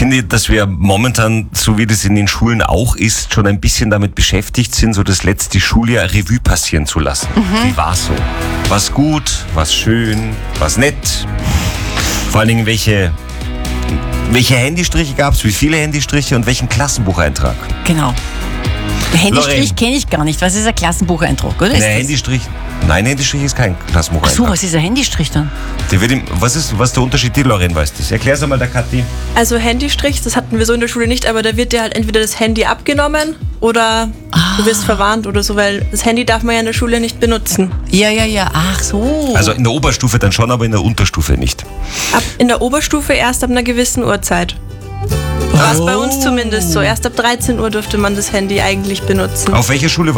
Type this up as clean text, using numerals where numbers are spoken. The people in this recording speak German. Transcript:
finde, dass wir momentan, so wie das in den Schulen auch ist, schon ein bisschen damit beschäftigt sind, so das letzte Schuljahr Revue passieren zu lassen. Wie war's so? Was gut, was schön, was nett? Vor allen Dingen, welche Handystriche gab's, wie viele Handystriche und welchen Klassenbucheintrag? Genau. Handystrich kenne ich gar nicht. Was ist ein Klassenbucheintrag, oder? Handystrich. Nein, Handystrich ist kein Ach Klassenbucheintrag. so, was ist ein Handystrich dann? Was ist der Unterschied? Die Lorraine weiß das. Erklär's einmal der Kathi. Also Handystrich, das hatten wir so in der Schule nicht, aber da wird dir halt entweder das Handy abgenommen oder du wirst verwarnt oder so, weil das Handy darf man ja in der Schule nicht benutzen. Ja. Ach so. Also in der Oberstufe dann schon, aber in der Unterstufe nicht. In der Oberstufe erst ab einer gewissen Uhrzeit. War es bei uns zumindest so. Erst ab 13 Uhr durfte man das Handy eigentlich benutzen. Auf welcher Schule